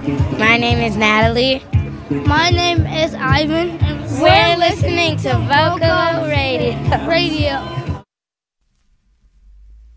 My name is Natalie. My name is Ivan. We're listening to Vocalo Radio. Radio.